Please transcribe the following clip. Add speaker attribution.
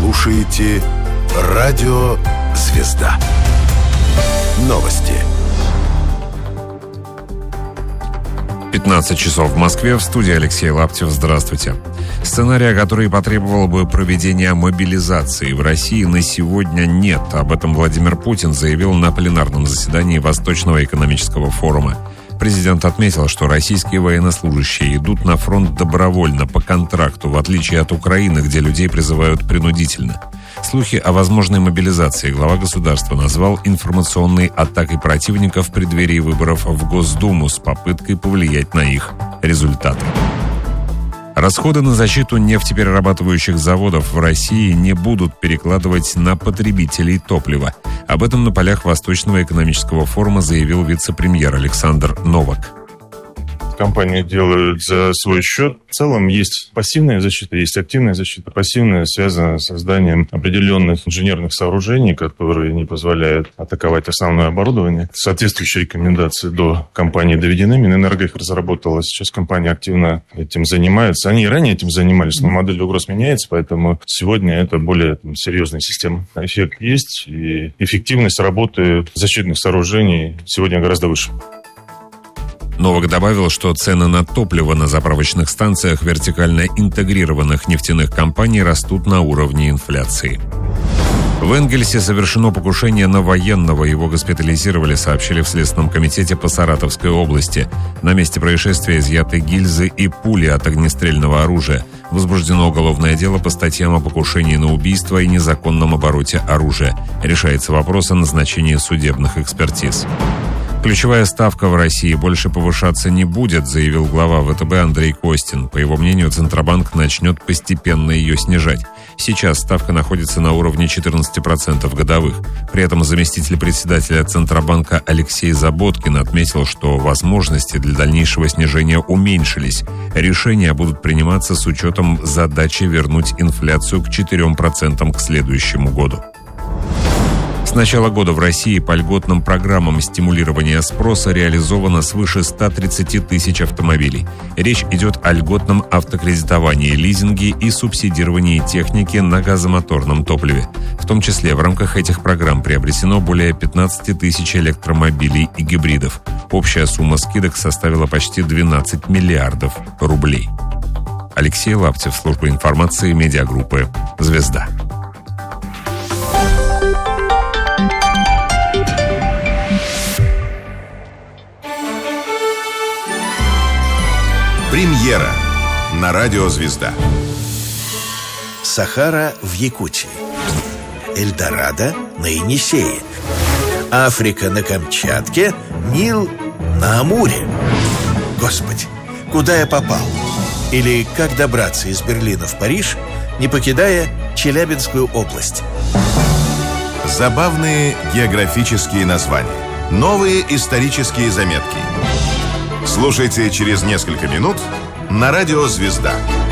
Speaker 1: слушаете «Радио Звезда». Новости.
Speaker 2: 15 часов в Москве. В студии Алексей Лаптев. Здравствуйте. Сценария, который потребовал бы проведения мобилизации в России, на сегодня нет. Об этом Владимир Путин заявил на пленарном заседании Восточного экономического форума. Президент отметил, что российские военнослужащие идут на фронт добровольно, по контракту, в отличие от Украины, где людей призывают принудительно. Слухи о возможной мобилизации глава государства назвал информационной атакой противника в преддверии выборов в Госдуму с попыткой повлиять на их результаты. Расходы на защиту нефтеперерабатывающих заводов в России не будут перекладывать на потребителей топлива. Об этом на полях Восточного экономического форума заявил вице-премьер Александр Новак.
Speaker 3: Компании делают за свой счет. В целом есть пассивная защита, есть активная защита. Пассивная связана с созданием определенных инженерных сооружений, которые не позволяют атаковать основное оборудование. Соответствующие рекомендации до компании доведены. Минэнерго их разработала. Сейчас компания активно этим занимается. Они и ранее этим занимались, но модель угроз меняется, поэтому сегодня это более серьезная система. Эффект есть, и эффективность работы защитных сооружений сегодня гораздо выше.
Speaker 2: Новак добавил, что цены на топливо на заправочных станциях вертикально интегрированных нефтяных компаний растут на уровне инфляции. В Энгельсе совершено покушение на военного. Его госпитализировали, сообщили в Следственном комитете по Саратовской области. На месте происшествия изъяты гильзы и пули от огнестрельного оружия. Возбуждено уголовное дело по статьям о покушении на убийство и незаконном обороте оружия. Решается вопрос о назначении судебных экспертиз. Ключевая ставка в России больше повышаться не будет, заявил глава ВТБ Андрей Костин. По его мнению, Центробанк начнет постепенно ее снижать. Сейчас ставка находится на уровне 14% годовых. При этом заместитель председателя Центробанка Алексей Заботкин отметил, что возможности для дальнейшего снижения уменьшились. Решения будут приниматься с учетом задачи вернуть инфляцию к 4% к следующему году. С начала года в России по льготным программам стимулирования спроса реализовано свыше 130 тысяч автомобилей. Речь идет о льготном автокредитовании, лизинге и субсидировании техники на газомоторном топливе. В том числе в рамках этих программ приобретено более 15 тысяч электромобилей и гибридов. Общая сумма скидок составила почти 12 миллиардов рублей. Алексей Лаптев, служба информации медиагруппы «Звезда».
Speaker 1: Премьера на радио «Звезда».
Speaker 4: Сахара в Якутии, Эльдорадо на Енисее, Африка на Камчатке, Нил на Амуре. Господи, куда я попал? Или как добраться из Берлина в Париж, не покидая Челябинскую область?
Speaker 1: Забавные географические названия. Новые исторические заметки. Слушайте через несколько минут на радио «Звезда».